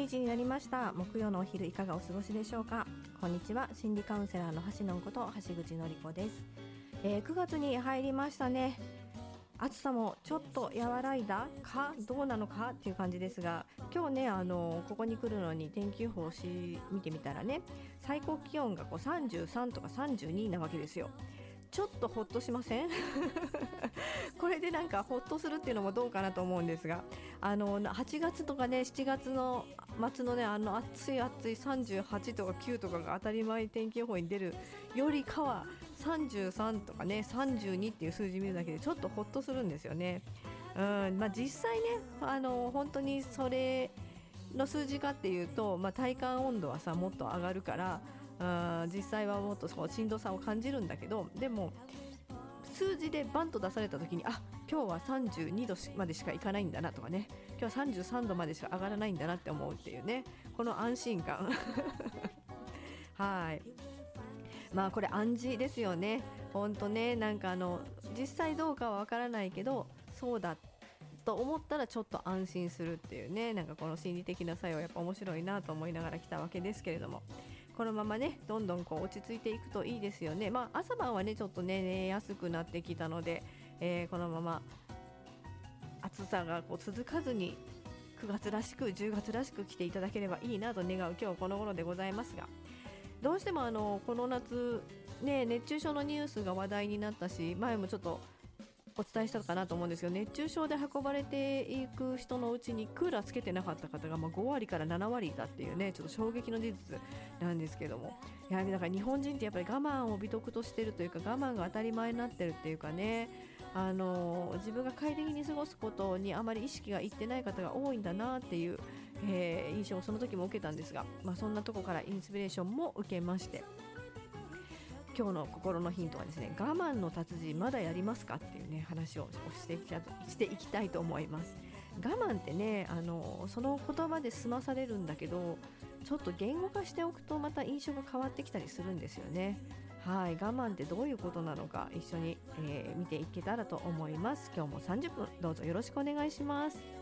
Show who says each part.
Speaker 1: 日になりました。木曜のお昼いかがお過ごしでしょうか。こんにちは、心理カウンセラーの橋のこと橋口のり子です。9月に入りましたね。暑さもちょっと和らいだかどうなのかっていう感じですが、今日ねここに来るのに天気予報見てみたらね、最高気温が33とか32なわけですよ。ちょっとほっとしませんこれでなんかほっとするっていうのもどうかなと思うんですが、8月とかね7月の末のね暑い38とか9とかが当たり前天気予報に出るよりかは33とかね32っていう数字見るだけでちょっとほっとするんですよね。実際ね本当にそれの数字かっていうと、体感温度はさもっと上がるから実際はもっとしんどさを感じるんだけど、でも数字でバンと出された時に今日は32度までしかいかないんだなとかね、今日は33度までしか上がらないんだなって思うっていうね、この安心感はい、これ暗示ですよね。本当ね、なんか実際どうかはわからないけどそうだと思ったらちょっと安心するっていうね、なんかこの心理的な作用やっぱ面白いなと思いながら来たわけですけれども、このままねどんどん落ち着いていくといいですよね。朝晩はねちょっとね寝やすくなってきたので、このまま暑さが続かずに9月らしく10月らしく来ていただければいいなと願う今日この頃でございますが、どうしてもこの夏ね熱中症のニュースが話題になったし、前もちょっとお伝えしたかなと思うんですけど、熱中症で運ばれていく人のうちにクーラーつけてなかった方が5割から7割いたっていうね、ちょっと衝撃の事実なんですけども、やはりだから日本人ってやっぱり我慢を美徳としてるというか、我慢が当たり前になってるっていうかね、自分が快適に過ごすことにあまり意識がいってない方が多いんだなっていう、印象をその時も受けたんですが、そんなとこからインスピレーションも受けまして、今日の心のヒントはですね、我慢の達人まだやりますかっていうね話をしていきたいと思います。我慢ってねその言葉で済まされるんだけど、ちょっと言語化しておくとまた印象が変わってきたりするんですよね。はい、我慢ってどういうことなのか一緒に、見ていけたらと思います。今日も30分どうぞよろしくお願いします。